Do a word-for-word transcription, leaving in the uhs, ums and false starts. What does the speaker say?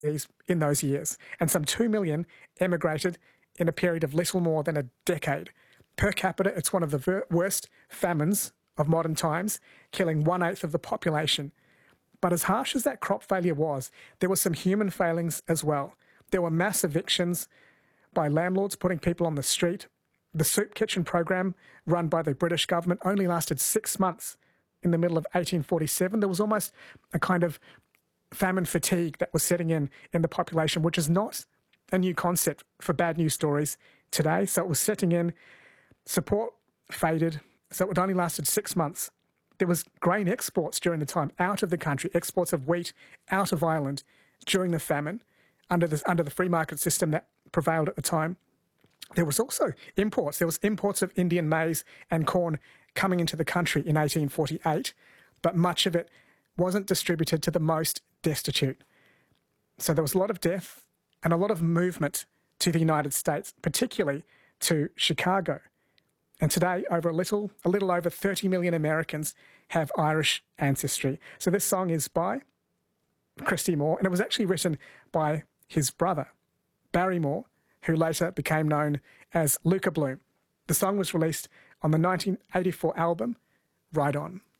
these in those years, and some two million emigrated in a period of little more than a decade. Per capita, it's one of the ver- worst famines of modern times, killing one-eighth of the population. But as harsh as that crop failure was, there were some human failings as well. There were mass evictions by landlords putting people on the street. The soup kitchen program run by the British government only lasted six months. In the middle of eighteen forty-seven, there was almost a kind of famine fatigue that was setting in in the population, which is not a new concept for bad news stories today. So it was setting in, support faded, so it only lasted six months. There was grain exports during the time out of the country, exports of wheat out of Ireland during the famine under the, under the free market system that prevailed at the time. There was also imports. There was imports of Indian maize and corn coming into the country in eighteen forty-eight, but much of it wasn't distributed to the most destitute. So there was a lot of death and a lot of movement to the United States, particularly to Chicago. And today, over a little, a little over thirty million Americans have Irish ancestry. So this song is by Christy Moore, and it was actually written by his brother, Barry Moore, who later became known as Luca Bloom. The song was released on the nineteen eighty-four album, Ride On.